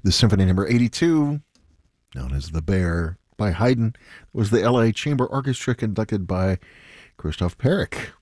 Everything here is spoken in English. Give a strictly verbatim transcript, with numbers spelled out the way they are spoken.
The Symphony Number eighty-two, known as The Bear by Haydn, was the L A Chamber Orchestra conducted by Christoph Perek.